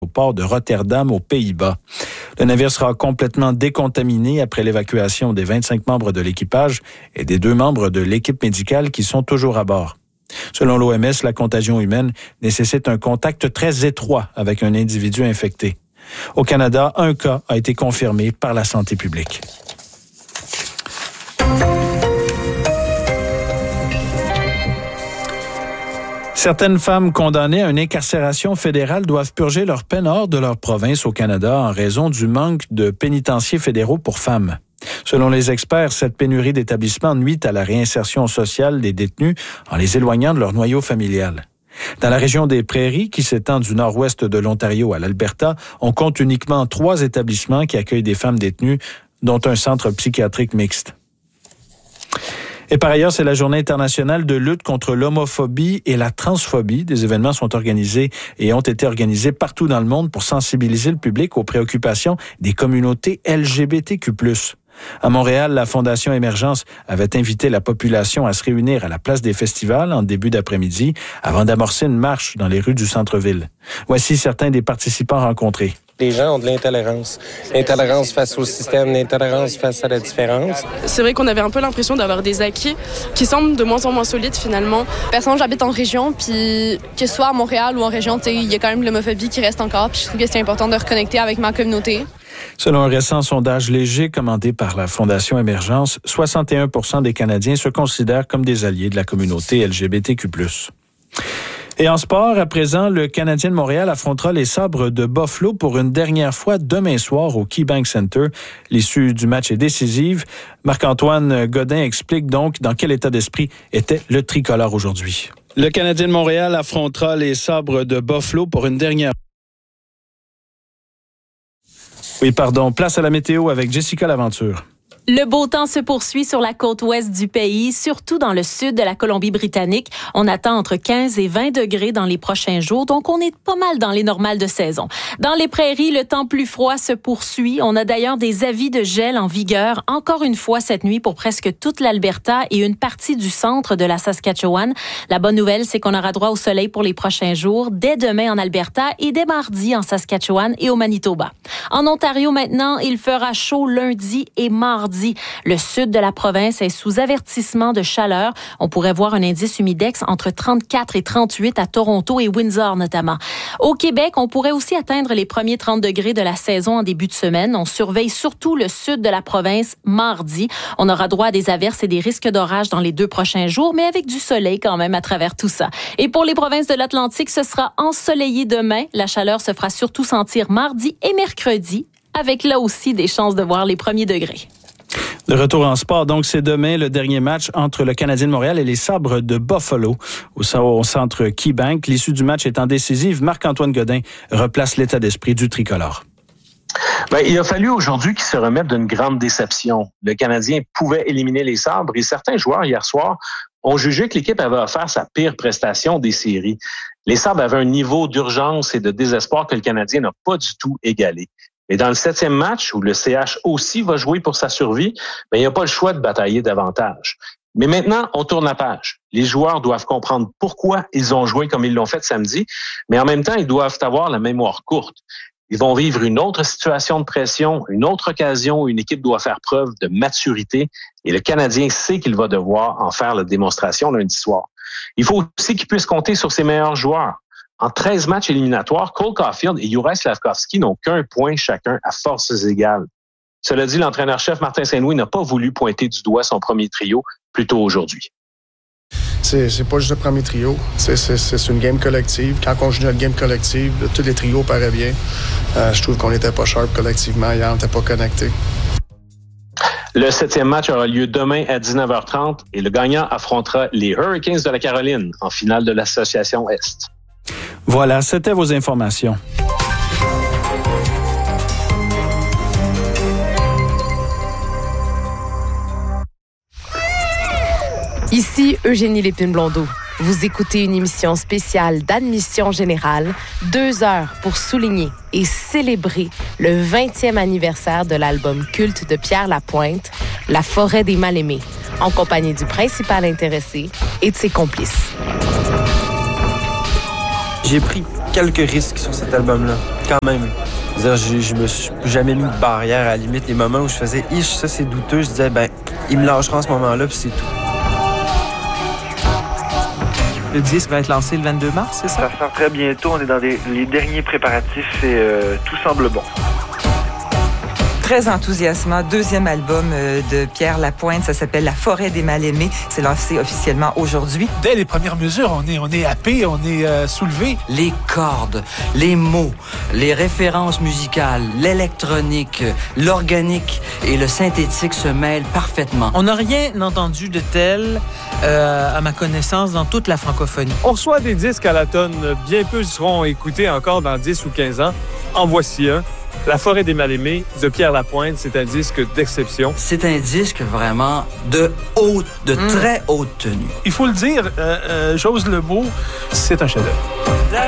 port de Rotterdam aux Pays-Bas. Le navire sera complètement décontaminé après l'évacuation des 25 membres de l'équipage et des 2 membres de l'équipe médicale qui sont toujours à bord. Selon l'OMS, la contagion humaine nécessite un contact très étroit avec un individu infecté. Au Canada, un cas a été confirmé par la santé publique. Certaines femmes condamnées à une incarcération fédérale doivent purger leur peine hors de leur province au Canada en raison du manque de pénitenciers fédéraux pour femmes. Selon les experts, cette pénurie d'établissements nuit à la réinsertion sociale des détenus en les éloignant de leur noyau familial. Dans la région des Prairies, qui s'étend du nord-ouest de l'Ontario à l'Alberta, on compte uniquement 3 établissements qui accueillent des femmes détenues, dont un centre psychiatrique mixte. Et par ailleurs, c'est la Journée internationale de lutte contre l'homophobie et la transphobie. Des événements sont organisés et ont été organisés partout dans le monde pour sensibiliser le public aux préoccupations des communautés LGBTQ+. À Montréal, la Fondation Émergence avait invité la population à se réunir à la place des festivals en début d'après-midi avant d'amorcer une marche dans les rues du centre-ville. Voici certains des participants rencontrés. Les gens ont de l'intolérance. L'intolérance face au système, l'intolérance face à la différence. C'est vrai qu'on avait un peu l'impression d'avoir des acquis qui semblent de moins en moins solides finalement. Personnellement, j'habite en région, puis que ce soit à Montréal ou en région, il y a quand même l'homophobie qui reste encore, puis je trouve que c'est important de reconnecter avec ma communauté. Selon un récent sondage léger commandé par la Fondation Émergence, 61% des Canadiens se considèrent comme des alliés de la communauté LGBTQ+. Et en sport, à présent, le Canadien de Montréal affrontera les Sabres de Buffalo pour une dernière fois demain soir au KeyBank Center. L'issue du match est décisive. Marc-Antoine Godin explique donc dans quel état d'esprit était le tricolore aujourd'hui. Le Canadien de Montréal affrontera les Sabres de Buffalo pour une dernière... Place à la météo avec Jessica Laventure. Le beau temps se poursuit sur la côte ouest du pays, surtout dans le sud de la Colombie-Britannique. On attend entre 15 et 20 degrés dans les prochains jours, donc on est pas mal dans les normales de saison. Dans les prairies, le temps plus froid se poursuit. On a d'ailleurs des avis de gel en vigueur, encore une fois cette nuit pour presque toute l'Alberta et une partie du centre de la Saskatchewan. La bonne nouvelle, c'est qu'on aura droit au soleil pour les prochains jours, dès demain en Alberta et dès mardi en Saskatchewan et au Manitoba. En Ontario maintenant, il fera chaud lundi et mardi. Le sud de la province est sous avertissement de chaleur. On pourrait voir un indice humidex entre 34 et 38 à Toronto et Windsor notamment. Au Québec, on pourrait aussi atteindre les premiers 30 degrés de la saison en début de semaine. On surveille surtout le sud de la province mardi. On aura droit à des averses et des risques d'orage dans les 2 prochains jours, mais avec du soleil quand même à travers tout ça. Et pour les provinces de l'Atlantique, ce sera ensoleillé demain. La chaleur se fera surtout sentir mardi et mercredi, avec là aussi des chances de voir les premiers degrés. De retour en sport, donc c'est demain le dernier match entre le Canadien de Montréal et les Sabres de Buffalo au centre KeyBank. L'issue du match étant décisive, Marc-Antoine Godin replace l'état d'esprit du tricolore. Il a fallu aujourd'hui qu'ils se remettent d'une grande déception. Le Canadien pouvait éliminer les Sabres et certains joueurs hier soir ont jugé que l'équipe avait offert sa pire prestation des séries. Les Sabres avaient un niveau d'urgence et de désespoir que le Canadien n'a pas du tout égalé. Et dans le 7e match, où le CH aussi va jouer pour sa survie, il n'y a pas le choix de batailler davantage. Mais maintenant, on tourne la page. Les joueurs doivent comprendre pourquoi ils ont joué comme ils l'ont fait samedi, mais en même temps, ils doivent avoir la mémoire courte. Ils vont vivre une autre situation de pression, une autre occasion où une équipe doit faire preuve de maturité et le Canadien sait qu'il va devoir en faire la démonstration lundi soir. Il faut aussi qu'il puisse compter sur ses meilleurs joueurs. En 13 matchs éliminatoires, Cole Caulfield et Juraj Slafkovský n'ont qu'un point chacun à forces égales. Cela dit, l'entraîneur-chef Martin Saint-Louis n'a pas voulu pointer du doigt son premier trio plus tôt aujourd'hui. C'est pas juste le premier trio, c'est une game collective. Quand on joue notre game collective, tous les trios paraient bien. Je trouve qu'on n'était pas sharp collectivement hier, on n'était pas connectés. Le 7e match aura lieu demain à 19h30 et le gagnant affrontera les Hurricanes de la Caroline en finale de l'Association Est. Voilà, c'était vos informations. Ici Eugénie Lépine-Blondeau. Vous écoutez une émission spéciale d'Admission Générale, 2 heures pour souligner et célébrer le 20e anniversaire de l'album culte de Pierre Lapointe, La forêt des mal-aimés, en compagnie du principal intéressé et de ses complices. J'ai pris quelques risques sur cet album-là, quand même. Je me suis jamais mis de barrière. À la limite, les moments où je faisais « ça c'est douteux », je disais « il me lâchera en ce moment-là, puis c'est tout ». Le disque va être lancé le 22 mars, c'est ça? Ça sort très bientôt. On est dans les derniers préparatifs et tout semble bon. Très enthousiasmant. Deuxième album de Pierre Lapointe. Ça s'appelle La forêt des mal-aimés. C'est lancé officiellement aujourd'hui. Dès les premières mesures, on est happé, on est soulevé. Les cordes, les mots, les références musicales, l'électronique, l'organique et le synthétique se mêlent parfaitement. On n'a rien entendu de tel, à ma connaissance, dans toute la francophonie. On reçoit des disques à la tonne. Bien peu seront écoutés encore dans 10 ou 15 ans. En voici un. La forêt des mal-aimés de Pierre Lapointe, c'est un disque d'exception. C'est un disque vraiment de très haute tenue. Il faut le dire, j'ose le mot, c'est un chef-d'œuvre.